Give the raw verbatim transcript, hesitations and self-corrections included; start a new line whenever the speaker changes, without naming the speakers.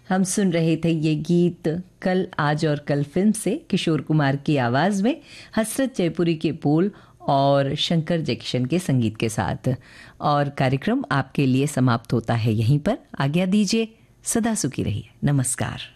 हम सुन रहे थे ये गीत कल आज और कल फिल्म से किशोर कुमार की आवाज़ में, हसरत जयपुरी के बोल और शंकर जयकिशन के संगीत के साथ। और कार्यक्रम आपके लिए समाप्त होता है यहीं पर। आज्ञा दीजिए, सदा सुखी रहिए, नमस्कार।